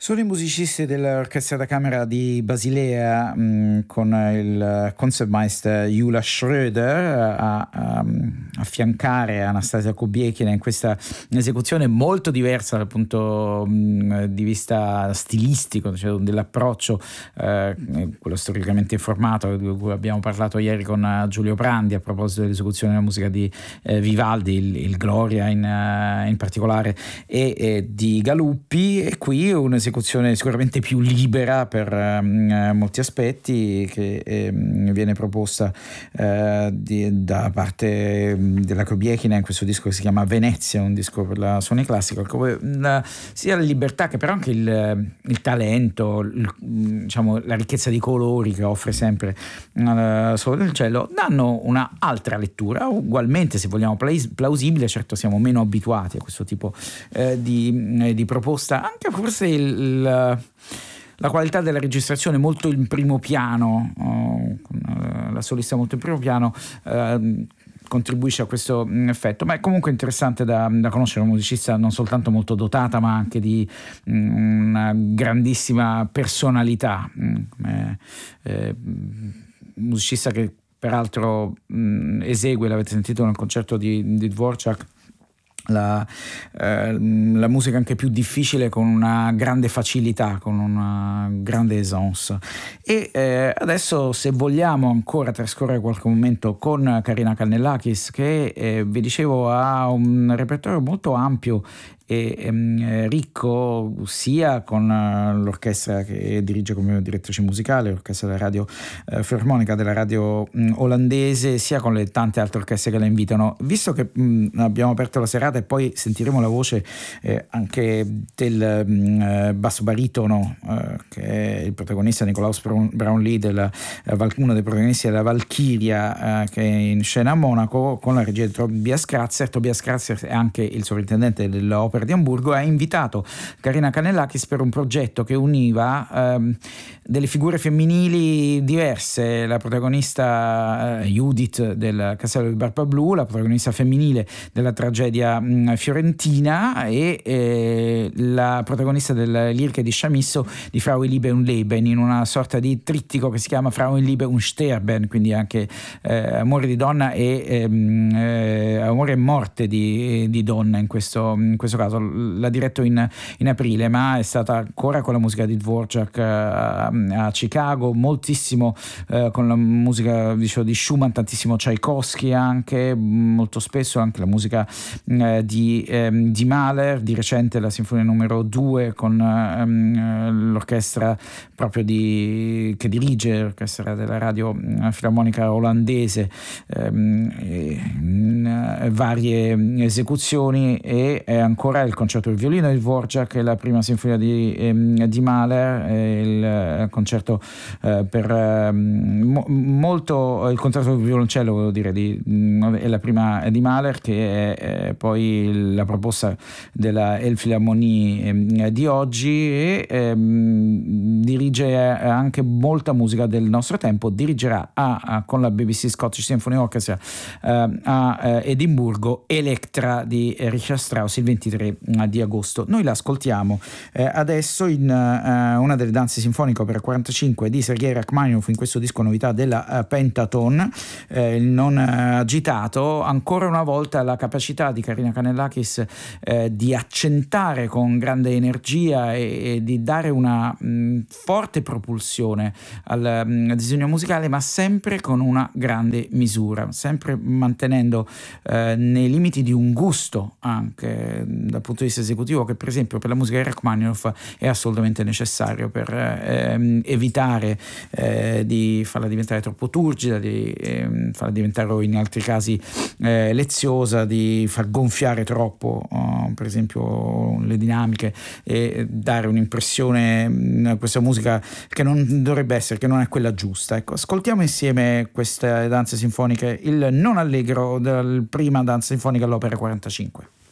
Sono i musicisti dell'Orchestra da Camera di Basilea con il Concertmeister Jula Schröder a affiancare Anastasia Kubiekina in questa esecuzione molto diversa dal punto di vista stilistico, cioè dell'approccio, quello storicamente informato di cui abbiamo parlato ieri con Giulio Brandi a proposito dell'esecuzione della musica di Vivaldi, il Gloria in particolare, e di Galuppi. E qui un'esecuzione sicuramente più libera per molti aspetti che viene proposta da parte della Kubiekina in questo disco che si chiama Venezia, un disco per la Sony Classical, sia la libertà che però anche il talento, diciamo la ricchezza di colori che offre sempre Solo del Cielo danno una altra lettura ugualmente, se vogliamo, plausibile. Certo siamo meno abituati a questo tipo di proposta, anche forse la qualità della registrazione molto in primo piano, con la solista molto in primo piano, contribuisce a questo effetto. Ma è comunque interessante da conoscere, una musicista non soltanto molto dotata ma anche di una grandissima personalità, musicista che peraltro esegue, l'avete sentito nel concerto di Dvorak, la musica anche più difficile con una grande facilità, con una grande aisance. E adesso, se vogliamo ancora trascorrere qualche momento con Karina Kannellakis, che vi dicevo ha un repertorio molto ampio e ricco, sia con l'orchestra che dirige come direttrice musicale, l'orchestra della radio filarmonica della radio olandese, sia con le tante altre orchestre che la invitano. Visto che abbiamo aperto la serata e poi sentiremo la voce anche del basso baritono, che è il protagonista Nicolaus Brownlee, uno dei protagonisti della Valchiria, che è in scena a Monaco con la regia di Tobias Kratzer. Tobias Kratzer è anche il sovrintendente dell'Opera di Amburgo, ha invitato Karina Kannellakis per un progetto che univa delle figure femminili diverse, la protagonista Judith del Castello di Barbablù, la protagonista femminile della tragedia fiorentina, e la protagonista delle liriche di Chamisso di Frau Liebe und Leben, in una sorta di trittico che si chiama Frau Liebe und Sterben, quindi anche amore di donna e amore e morte di donna in questo caso. L'ha diretto in aprile, ma è stata ancora con la musica di Dvorak a Chicago, moltissimo con la musica di Schumann, tantissimo Tchaikovsky, anche molto spesso anche la musica di Mahler, di recente la sinfonia numero 2 con l'orchestra proprio che dirige, l'orchestra della radio filarmonica olandese, varie esecuzioni, e ancora il concerto del violino di Dvorak, la prima sinfonia di Mahler, il concerto per molto il concerto del violoncello, volevo dire, è la prima di Mahler, che è poi la proposta della Elbphilharmonie di oggi, e dirige anche molta musica del nostro tempo. Dirigerà con la BBC Scottish Symphony Orchestra a Edimburgo Electra di Richard Strauss il 23 di agosto. Noi l'ascoltiamo adesso in una delle danze sinfoniche opera 45 di Sergei Rachmaninoff, in questo disco novità della Pentaton, il non agitato. Ancora una volta la capacità di Karina Kannellakis di accentare con grande energia e di dare una forte propulsione al disegno musicale, ma sempre con una grande misura, sempre mantenendo nei limiti di un gusto anche dal punto di vista esecutivo, che per esempio per la musica di Rachmaninoff è assolutamente necessario per evitare di farla diventare troppo turgida, di farla diventare in altri casi leziosa, di far gonfiare troppo per esempio le dinamiche, e dare un'impressione a questa musica che non dovrebbe essere, che non è quella giusta. Ecco, ascoltiamo insieme queste danze sinfoniche, il non allegro della prima danza sinfonica all'opera 45.